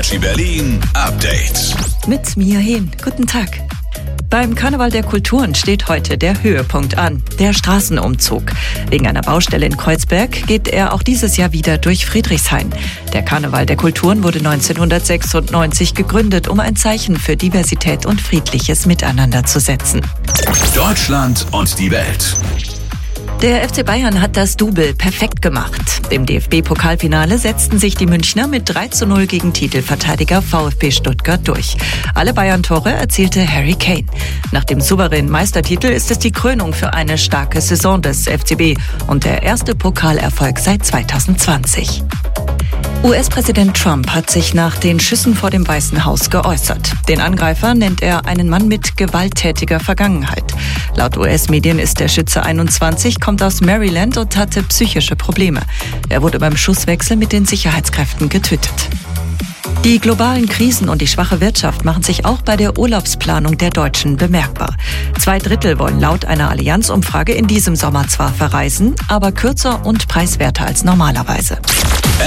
Energy Berlin Update. Mit Mia Hehn. Guten Tag. Beim Karneval der Kulturen steht heute der Höhepunkt an, der Straßenumzug. Wegen einer Baustelle in Kreuzberg geht er auch dieses Jahr wieder durch Friedrichshain. Der Karneval der Kulturen wurde 1996 gegründet, um ein Zeichen für Diversität und friedliches Miteinander zu setzen. Deutschland und die Welt. Der FC Bayern hat das Double perfekt gemacht. Im DFB-Pokalfinale setzten sich die Münchner mit 3:0 gegen Titelverteidiger VfB Stuttgart durch. Alle Bayern-Tore erzielte Harry Kane. Nach dem souveränen Meistertitel ist es die Krönung für eine starke Saison des FCB und der erste Pokalerfolg seit 2020. US-Präsident Trump hat sich nach den Schüssen vor dem Weißen Haus geäußert. Den Angreifer nennt er einen Mann mit gewalttätiger Vergangenheit. Laut US-Medien ist der Schütze 21, kommt aus Maryland und hatte psychische Probleme. Er wurde beim Schusswechsel mit den Sicherheitskräften getötet. Die globalen Krisen und die schwache Wirtschaft machen sich auch bei der Urlaubsplanung der Deutschen bemerkbar. 2/3 wollen laut einer Allianz-Umfrage in diesem Sommer zwar verreisen, aber kürzer und preiswerter als normalerweise.